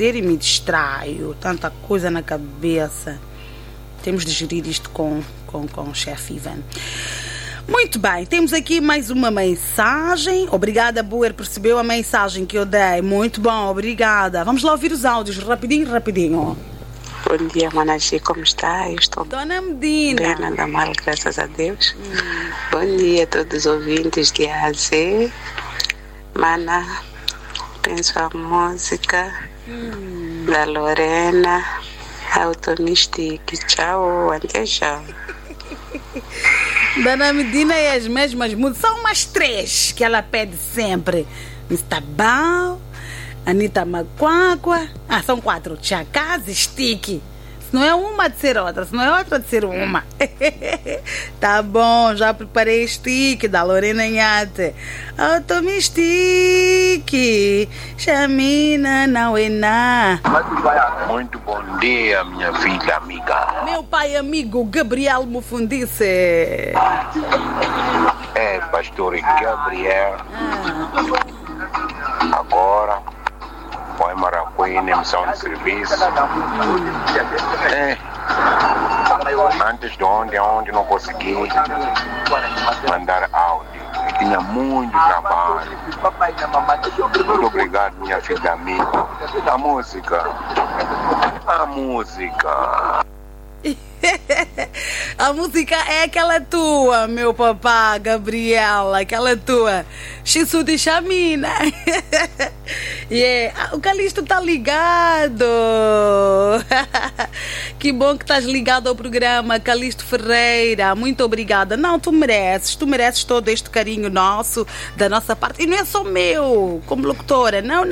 e me distraio. Tanta coisa na cabeça. Temos de gerir isto com o chefe Ivan. Muito bem, temos aqui mais uma mensagem. Obrigada, Buer, percebeu a mensagem que eu dei. Muito bom, obrigada. Vamos lá ouvir os áudios, rapidinho. Bom dia, Managi, como está? Eu estou Dona Medina. bem, nada mal, graças a Deus. Bom dia a todos os ouvintes de AZ. Mana, penso a música da Lorena, Automistic. Tchau, até já. Dona Medina e as mesmas músicas. São umas 3 que ela pede sempre. Mr. Bal, Anitta Macuacua. São 4. Chacaz, Stick. Se não é uma de ser outra, se não é outra de ser uma. Tá bom, já preparei Stick da Lorena Nhate. Automistic, Chamina Nauena. Muito bom dia, minha filha amiga. Meu pai amigo Gabriel Mufundice. É, pastor Gabriel. Agora, põe Maracuí na missão de serviço. Antes de onde não consegui mandar áudio. Tinha muito trabalho. Muito obrigado, minha filha amiga. A música. A música é aquela tua, meu papá, Gabriela, aquela tua. Xissu de Chamina. O Calixto tá ligado. Que bom que estás ligado ao programa, Calixto Ferreira. Muito obrigada. Não, tu mereces todo este carinho nosso, da nossa parte. E não é só meu, como locutora. Não.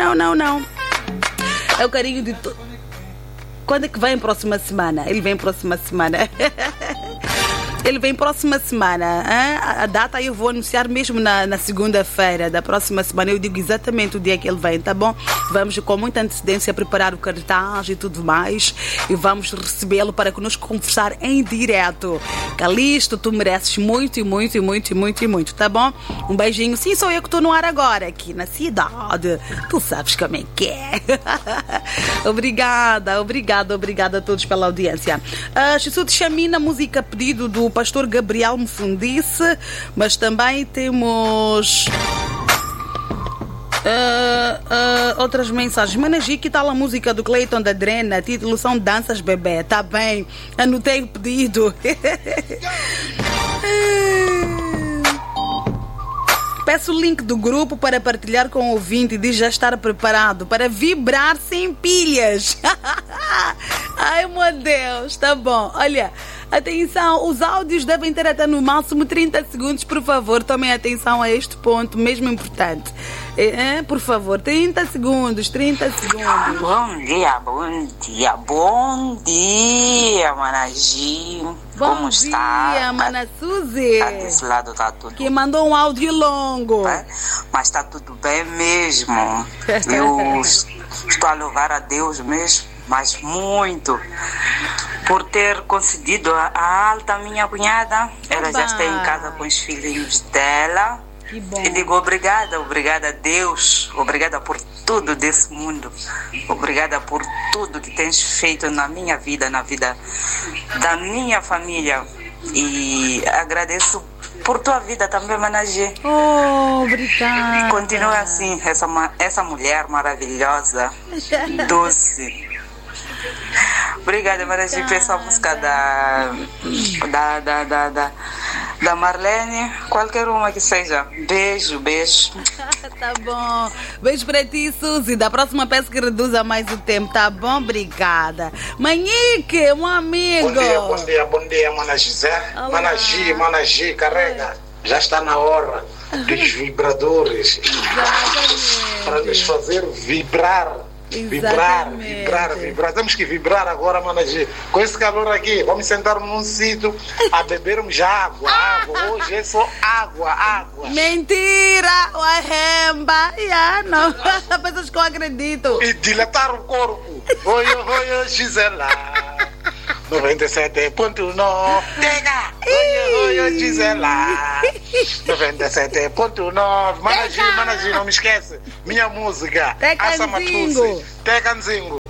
É o carinho de todos. Quando é que vem próxima semana? Ele vem próxima semana. A data eu vou anunciar mesmo na segunda-feira da próxima semana. Eu digo exatamente o dia que ele vem, tá bom? Vamos com muita antecedência preparar o cartaz e tudo mais. E vamos recebê-lo para que nos conversar em direto. Calixto, tu mereces muito, tá bom? Um beijinho. Sim, sou eu que estou no ar agora, aqui na cidade. Tu sabes como é que é. Obrigada a todos pela audiência. Xissu de Chamina, música pedido do pastor Gabriel Mufundice, mas também temos outras mensagens. Managi, que tal a música do Clayton da Drena? Título são Danças Bebê. Tá bem, anotei o pedido. Peço o link do grupo para partilhar com o ouvinte e diz já estar preparado para vibrar sem pilhas. Ai, meu Deus, tá bom. Olha, atenção, os áudios devem ter até no máximo 30 segundos, por favor, tomem atenção a este ponto, mesmo importante. Por favor, 30 segundos. Bom dia, Managi. Como está? Bom dia, Mana Suzy. Desse lado tá tudo. Que mandou um áudio longo. Mas está tudo bem mesmo. Eu estou a louvar a Deus mesmo, mas muito, por ter concedido a alta à minha cunhada. Ela já está em casa com os filhinhos dela. Que bom. E digo obrigada a Deus, obrigada por tudo desse mundo, obrigada por tudo que tens feito na minha vida, na vida da minha família, e agradeço por tua vida também, Managi. Obrigada. Continua assim, essa mulher maravilhosa, doce. Obrigada, Managi, por essa música da Marlene, qualquer uma que seja. Beijo. Tá bom. Beijo pra ti, Suzy. Da próxima peça que reduza mais o tempo, tá bom? Obrigada. Manique, um amigo. Bom dia, Mana Gisé. Managi, carrega. Já está na hora dos vibradores. Para nos fazer vibrar. Vibrar. Temos que vibrar agora, Managi. Com esse calor aqui, vamos sentar num sítio a bebermos água. Hoje é só água. Mentira! Uahemba! Não. Pessoas que eu acredito. E dilatar o corpo. Oi, Gisela. 97.9. Pega! Oi, Gisela. 97.9. Managi, não me esquece. Minha música. Tecanzinho.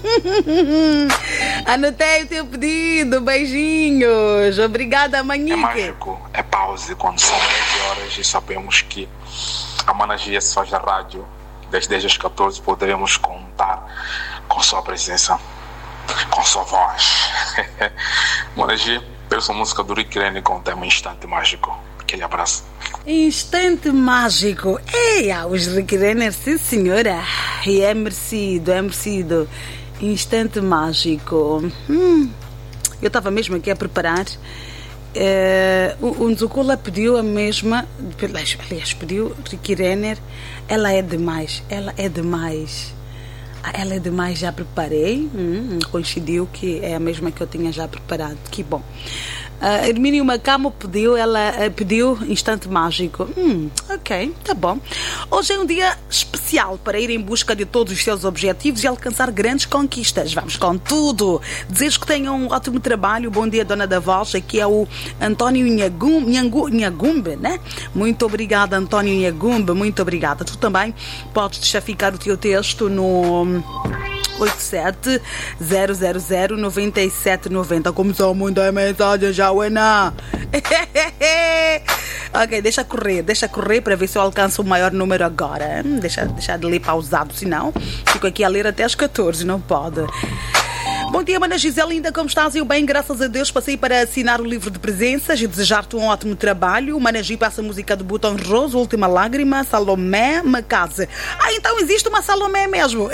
Anotei o teu pedido, beijinhos. Obrigada, Manique. É mágico, é pause quando são 10 horas e sabemos que a Managia se faz da rádio. Das 10 às 14 poderemos contar com sua presença, com sua voz. Managia, peço a música do Rick Renner com o tema Instante Mágico. Aquele abraço. Instante mágico. Os Rick Renner, sim senhora. E é merecido. Instante mágico. Eu estava mesmo aqui a preparar. O Nzukula pediu a mesma. Aliás, pediu Rick Renner. Ela é demais. Já preparei. Coincidiu que é a mesma que eu tinha já preparado. Que bom. Hermínio Macamo pediu Instante Mágico. Ok, tá bom. Hoje é um dia especial para ir em busca de todos os seus objetivos e alcançar grandes conquistas. Vamos com tudo. Desejo que tenham um ótimo trabalho. Bom dia, dona da voz. Aqui é o António Nhagumbe, né? Muito obrigada, António Nhagumbe. Muito obrigada. Tu também podes deixar ficar o teu texto no 87-000-9790. Começou a mandar mensagem já, Uena. Ok, deixa correr para ver se eu alcanço o maior número agora. Deixa de ler pausado, senão fico aqui a ler até às 14, não pode. Bom dia, Mana Gisele, ainda como estás? Eu bem, graças a Deus. Passei para assinar o livro de presenças e desejar-te um ótimo trabalho. Mana Gi passa a música do Botão Roso, Última Lágrima, Salomé, Macase. Então existe uma Salomé mesmo.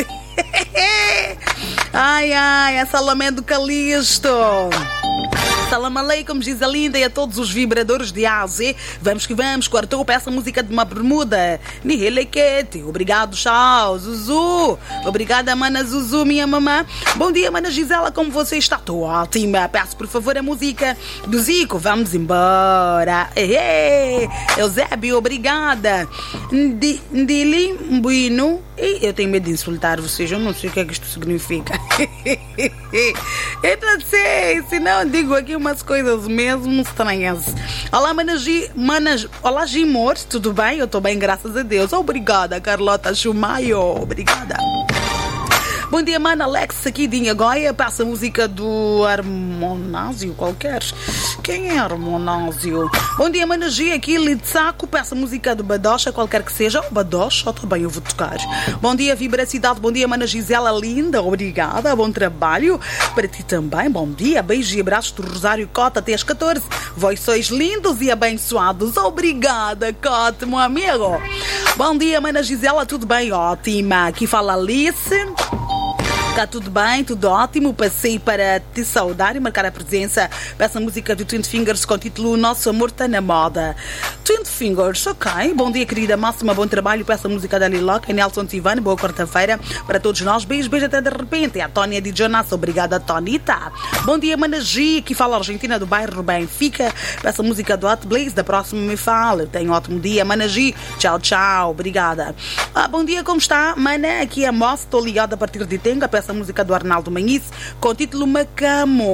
A Salomé do Calixto. Salam aleikum, Giselinda, e a todos os vibradores de A a Z. Vamos que vamos, quartou, peça a música de uma bermuda. Nihilekete, obrigado, tchau, Zuzu. Obrigada, Mana Zuzu, minha mamã. Bom dia, Mana Gisela, como você está? Estou ótima. Peço, por favor, a música do Zico. Vamos embora. Eusébio, obrigada. Ndili Mbuino. Eu tenho medo de insultar vocês, eu não sei o que é que isto significa. Eu não sei, senão digo aqui umas coisas mesmo estranhas. Olá, olá, Gimor, tudo bem? Eu estou bem, graças a Deus. Obrigada, Carlota Chumaio, obrigada. Bom dia, Mana Alex, aqui de Inhagoia. Passa a música do Harmonásio qualquer. Quem é Harmonásio? Bom dia, Mana G, aqui Litsaco. Passa a música do Badocha, qualquer que seja. O Badocha, também eu vou tocar. Bom dia, Vibracidade. Bom dia, Mana Gisela, linda. Obrigada, bom trabalho. Para ti também, bom dia. Beijos e abraços do Rosário Cota até às 14. Vós sois lindos e abençoados. Obrigada, Cota, meu amigo. Bom dia, Mana Gisela, tudo bem? Ótima. Aqui fala Alice. Está tudo bem, tudo ótimo. Passei para te saudar e marcar a presença. Peço a música do Twin Fingers com o título Nosso Amor Está na Moda. Twin Fingers, ok. Bom dia, querida Máxima, bom trabalho. Peço a música da Liloca e Nelson Tivane. Boa quarta-feira para todos nós. Beijo até de repente. A Tónia de Jonas, obrigada, Tonita. Bom dia, Managi, aqui fala Argentina do bairro Benfica. Peço a música do Hot Blaze, da próxima me fala. Tenho um ótimo dia, Managi. Tchau, tchau, obrigada. Bom dia, como está, Mana? Aqui é Moss, estou ligada a partir de Tenga. Peço a música do Arnaldo Manhice com o título Macamo.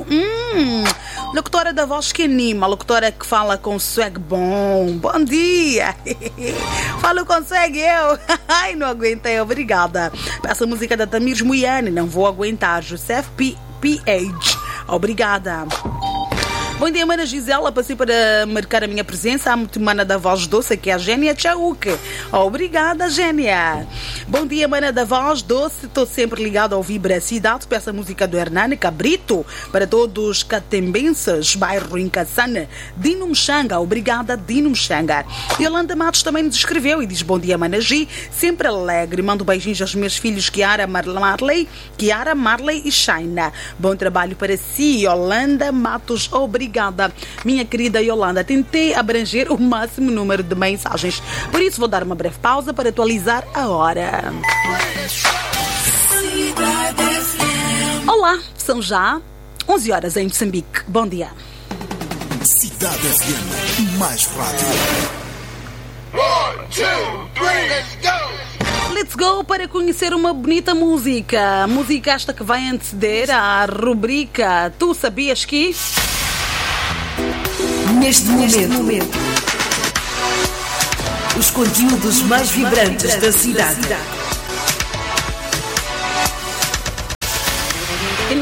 Locutora da voz que anima, locutora que fala com swag bom. Bom dia. Falo com swag eu. Ai, não aguentei, obrigada. Peço a música da Tamires Muiane, não vou aguentar. Joseph P.H. Obrigada. Bom dia, Mana Gisela. Passei para marcar a minha presença. A Mana da Voz Doce, que é a Gênia Tchauque. Obrigada, Gênia. Bom dia, Mana da Voz Doce. Estou sempre ligado ao Vibracidade. Peço a música do Hernani Cabrito para todos os catembenses, bairro Incassana. Dino Mxanga. Obrigada, Dino Mxanga. Yolanda Matos também nos escreveu e diz bom dia, Mana Gi. Sempre alegre. Mando beijinhos aos meus filhos Kiara, Marley e Shaina. Bom trabalho para si, Yolanda Matos. Obrigada, minha querida Yolanda. Tentei abranger o máximo número de mensagens. Por isso vou dar uma breve pausa para atualizar a hora. Olá, são já 11 horas em Moçambique. Bom dia. Cidade FM, mais rádio. 1, 2, 3, let's go! Let's go para conhecer uma bonita música. Música esta que vai anteceder à rubrica Tu Sabias Que? Neste momento, os conteúdos mais vibrantes da cidade.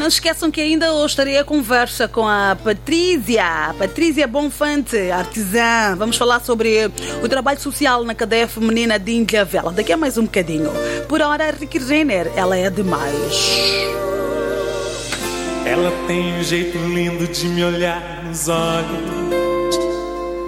Não esqueçam que ainda hoje estarei a conversa com a Patrícia Bonfante, artesã. Vamos falar sobre o trabalho social na cadeia feminina de Ilhavela. Daqui a mais um bocadinho. Por hora, Ricky Renner, ela é demais. Ela tem um jeito lindo de me olhar nos olhos.